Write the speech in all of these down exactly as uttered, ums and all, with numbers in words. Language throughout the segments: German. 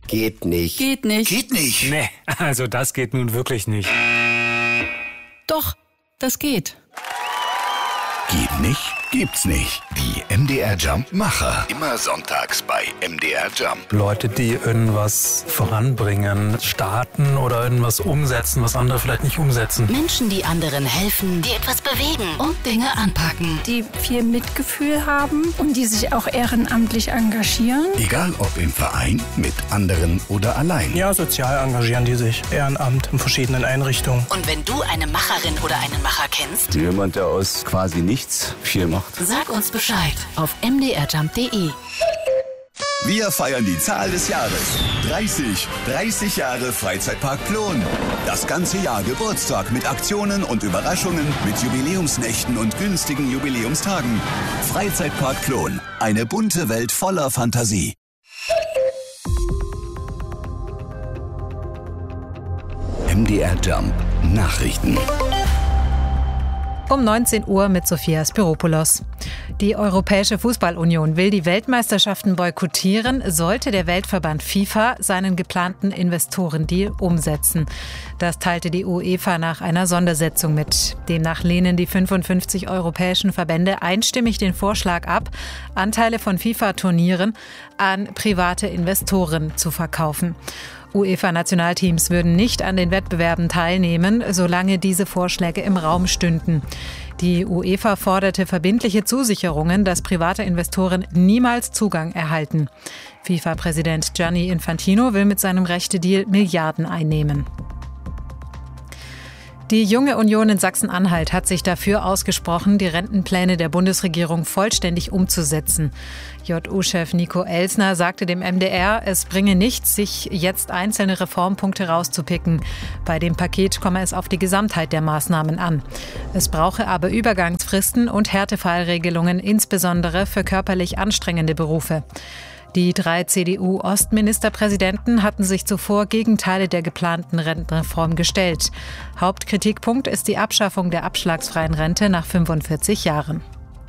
Geht nicht. Geht nicht. Geht nicht. Nee, also das geht nun wirklich nicht. Doch, das geht. Geht nicht? Gibt's nicht. Die M D R Jump Macher. Immer sonntags bei M D R Jump. Leute, die irgendwas voranbringen, starten oder irgendwas umsetzen, was andere vielleicht nicht umsetzen. Menschen, die anderen helfen, die etwas bewegen und Dinge anpacken. Die viel Mitgefühl haben und die sich auch ehrenamtlich engagieren. Egal ob im Verein, mit anderen oder allein. Ja, sozial engagieren die sich. Ehrenamt in verschiedenen Einrichtungen. Und wenn du eine Macherin oder einen Macher kennst, Jemand, der aus quasi nichts viel macht. sag uns Bescheid auf m d r jump punkt d e. Wir feiern die Zahl des Jahres. dreißig. dreißig Jahre Freizeitpark Plon. Das ganze Jahr Geburtstag mit Aktionen und Überraschungen, mit Jubiläumsnächten und günstigen Jubiläumstagen. Freizeitpark Plon. Eine bunte Welt voller Fantasie. M D R Jump Nachrichten. Um neunzehn Uhr mit Sophia Spiropoulos. Die Europäische Fußballunion will die Weltmeisterschaften boykottieren, sollte der Weltverband FIFA seinen geplanten Investorendeal umsetzen. Das teilte die UEFA nach einer Sondersitzung mit. Demnach lehnen die fünfundfünfzig europäischen Verbände einstimmig den Vorschlag ab, Anteile von FIFA-Turnieren an private Investoren zu verkaufen. UEFA-Nationalteams würden nicht an den Wettbewerben teilnehmen, solange diese Vorschläge im Raum stünden. Die UEFA forderte verbindliche Zusicherungen, dass private Investoren niemals Zugang erhalten. FIFA-Präsident Gianni Infantino will mit seinem Rechte-Deal Milliarden einnehmen. Die Junge Union in Sachsen-Anhalt hat sich dafür ausgesprochen, die Rentenpläne der Bundesregierung vollständig umzusetzen. J U-Chef Nico Elsner sagte dem M D R, es bringe nichts, sich jetzt einzelne Reformpunkte rauszupicken. Bei dem Paket komme es auf die Gesamtheit der Maßnahmen an. Es brauche aber Übergangsfristen und Härtefallregelungen, insbesondere für körperlich anstrengende Berufe. Die drei C D U-Ostministerpräsidenten hatten sich zuvor gegen Teile der geplanten Rentenreform gestellt. Hauptkritikpunkt ist die Abschaffung der abschlagsfreien Rente nach fünfundvierzig Jahren.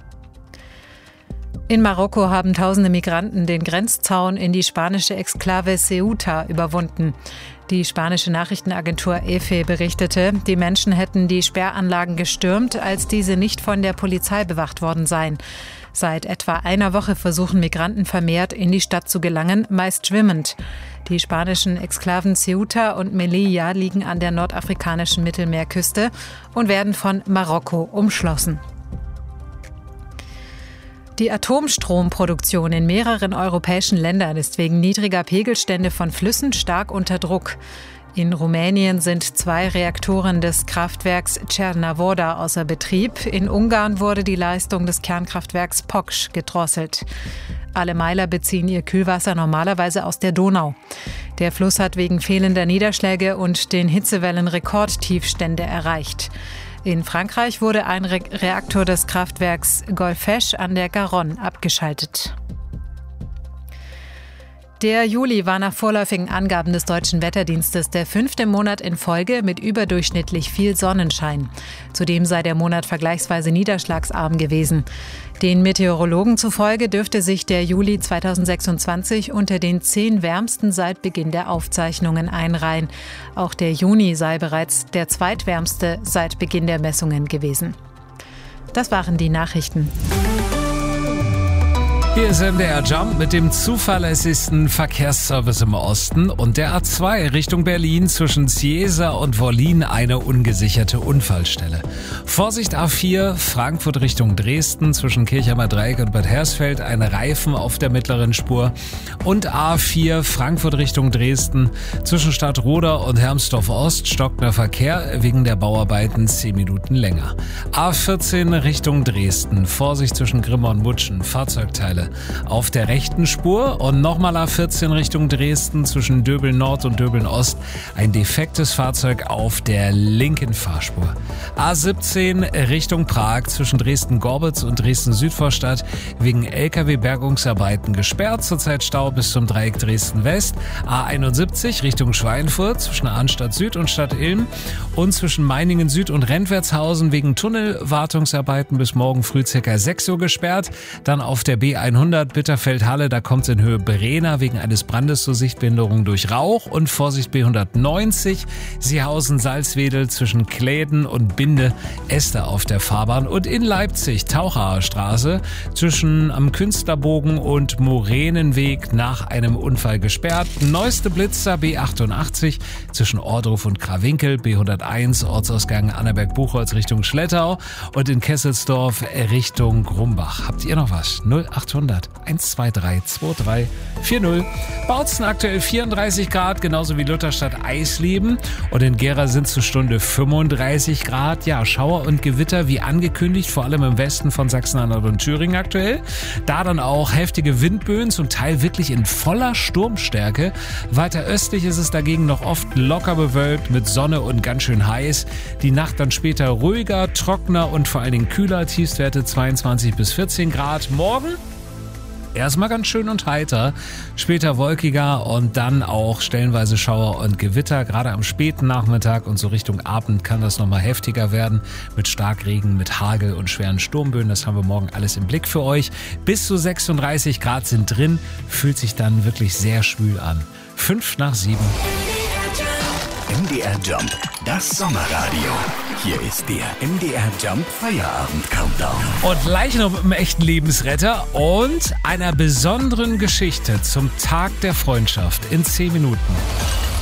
In Marokko haben tausende Migranten den Grenzzaun in die spanische Exklave Ceuta überwunden. Die spanische Nachrichtenagentur E F E berichtete, die Menschen hätten die Sperranlagen gestürmt, als diese nicht von der Polizei bewacht worden seien. Seit etwa einer Woche versuchen Migranten vermehrt, in die Stadt zu gelangen, meist schwimmend. Die spanischen Exklaven Ceuta und Melilla liegen an der nordafrikanischen Mittelmeerküste und werden von Marokko umschlossen. Die Atomstromproduktion in mehreren europäischen Ländern ist wegen niedriger Pegelstände von Flüssen stark unter Druck. In Rumänien sind zwei Reaktoren des Kraftwerks Cernavoda außer Betrieb. In Ungarn wurde die Leistung des Kernkraftwerks Poksh gedrosselt. Alle Meiler beziehen ihr Kühlwasser normalerweise aus der Donau. Der Fluss hat wegen fehlender Niederschläge und den Hitzewellen Rekordtiefstände erreicht. In Frankreich wurde ein Re- Reaktor des Kraftwerks Golfech an der Garonne abgeschaltet. Der Juli war nach vorläufigen Angaben des Deutschen Wetterdienstes der fünfte Monat in Folge mit überdurchschnittlich viel Sonnenschein. Zudem sei der Monat vergleichsweise niederschlagsarm gewesen. Den Meteorologen zufolge dürfte sich der Juli zweitausendsechsundzwanzig unter den zehn wärmsten seit Beginn der Aufzeichnungen einreihen. Auch der Juni sei bereits der zweitwärmste seit Beginn der Messungen gewesen. Das waren die Nachrichten. Hier ist M D R Jump mit dem zuverlässigsten Verkehrsservice im Osten und der A zwei Richtung Berlin zwischen Ciesa und Wollin eine ungesicherte Unfallstelle. Vorsicht A vier Frankfurt Richtung Dresden zwischen Kirchheimer Dreieck und Bad Hersfeld ein Reifen auf der mittleren Spur und A vier Frankfurt Richtung Dresden zwischen Stadtroda und Hermsdorf Ost stockender Verkehr wegen der Bauarbeiten zehn Minuten länger. A vierzehn Richtung Dresden Vorsicht zwischen Grimma und Mutschen Fahrzeugteile auf der rechten Spur und nochmal A vierzehn Richtung Dresden zwischen Döbeln Nord und Döbeln Ost ein defektes Fahrzeug auf der linken Fahrspur. A siebzehn Richtung Prag zwischen Dresden-Gorbitz und Dresden-Südvorstadt wegen L K W-Bergungsarbeiten gesperrt, zurzeit Stau bis zum Dreieck Dresden-West. A einundsiebzig Richtung Schweinfurt zwischen Arnstadt Süd und Stadt Ilm und zwischen Meiningen Süd und Rentwertshausen wegen Tunnelwartungsarbeiten bis morgen früh ca. sechs Uhr gesperrt. Dann auf der B hundert Bitterfeld-Halle, da kommt es in Höhe Brena wegen eines Brandes zur Sichtbehinderung durch Rauch. Und Vorsicht B hundertneunzig, Seehausen-Salzwedel zwischen Kläden und Binde, Äste auf der Fahrbahn. Und in Leipzig, Tauchaer Straße, zwischen am Künstlerbogen und Moränenweg nach einem Unfall gesperrt. Neueste Blitzer B achtundachtzig zwischen Ohrdruf und Krawinkel, B hunderteins, Ortsausgang Annaberg-Buchholz Richtung Schlettau und in Kesselsdorf Richtung Grumbach. Habt ihr noch was? null achthundert eins zwei drei zwei drei vier null. Bautzen aktuell vierunddreißig Grad, genauso wie Lutherstadt Eisleben. Und in Gera sind zur Stunde fünfunddreißig Grad. Ja, Schauer und Gewitter wie angekündigt, vor allem im Westen von Sachsen-Anhalt und Thüringen aktuell. Da dann auch heftige Windböen, zum Teil wirklich in voller Sturmstärke. Weiter östlich ist es dagegen noch oft locker bewölkt mit Sonne und ganz schön heiß. Die Nacht dann später ruhiger, trockener und vor allen Dingen kühler. Tiefstwerte zweiundzwanzig bis vierzehn Grad. Morgen erstmal ganz schön und heiter, später wolkiger und dann auch stellenweise Schauer und Gewitter. Gerade am späten Nachmittag und so Richtung Abend kann das nochmal heftiger werden mit Starkregen, mit Hagel und schweren Sturmböen. Das haben wir morgen alles im Blick für euch. Bis zu sechsunddreißig Grad sind drin, fühlt sich dann wirklich sehr schwül an. Fünf nach sieben. M D R Jump, das Sommerradio. Hier ist der M D R Jump Feierabend Countdown. Und gleich noch mit einem echten Lebensretter und einer besonderen Geschichte zum Tag der Freundschaft in zehn Minuten.